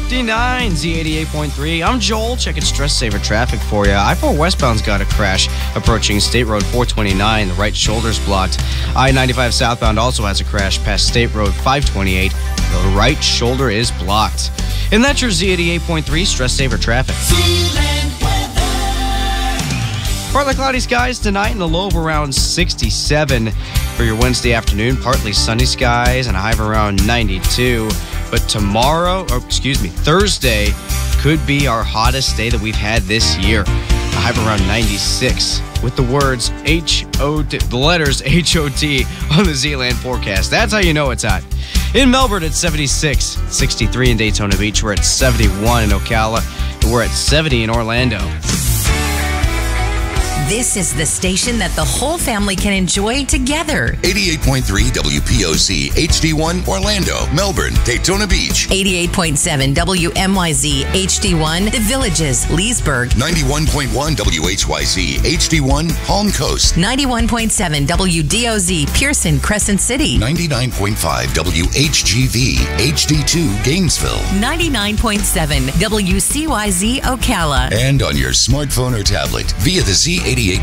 6:59, Z88.3. I'm Joel, checking Stress Saver traffic for you. I-4 westbound's got a crash approaching State Road 429. The right shoulder's blocked. I-95 southbound also has a crash past State Road 528. The right shoulder is blocked. And that's your Z88.3 Stress Saver traffic. Partly cloudy skies tonight and a low of around 67 for your Wednesday afternoon. Partly sunny skies and a high of around 92. But Thursday could be our hottest day that we've had this year. A high of around 96 with the words the letters H-O-T on the Z-Land forecast. That's how you know it's hot. In Melbourne, it's 76, 63 in Daytona Beach. We're at 71 in Ocala. And we're at 70 in Orlando. This is the station that the whole family can enjoy together. 88.3 WPOC HD1 Orlando, Melbourne, Daytona Beach. 88.7 WMYZ HD1 The Villages, Leesburg. 91.1 WHYZ HD1 Palm Coast. 91.7 WDOZ Pearson, Crescent City. 99.5 WHGV HD2 Gainesville. 99.7 WCYZ Ocala. And on your smartphone or tablet via the Z88